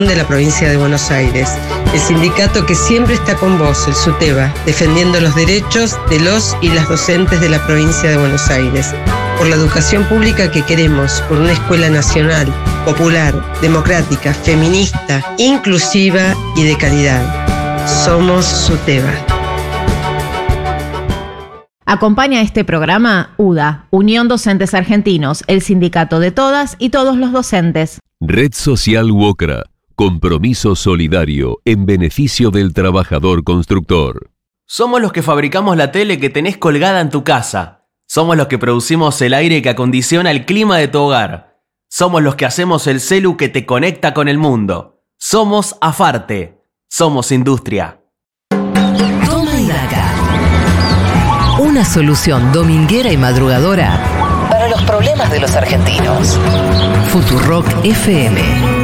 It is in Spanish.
de la provincia de Buenos Aires. El sindicato que siempre está con vos, el SUTEBA, defendiendo los derechos de los y las docentes de la provincia de Buenos Aires. Por la educación pública que queremos, por una escuela nacional, popular, democrática, feminista, inclusiva y de calidad. Somos SUTEBA. Acompaña este programa UDA, Unión Docentes Argentinos, el sindicato de todas y todos los docentes. Red Social WOCRA, compromiso solidario en beneficio del trabajador constructor. Somos los que fabricamos la tele que tenés colgada en tu casa. Somos los que producimos el aire que acondiciona el clima de tu hogar. Somos los que hacemos el celu que te conecta con el mundo. Somos Afarte. Somos industria. Toma y daca. Una solución dominguera y madrugadora para los problemas de los argentinos. Futurock FM.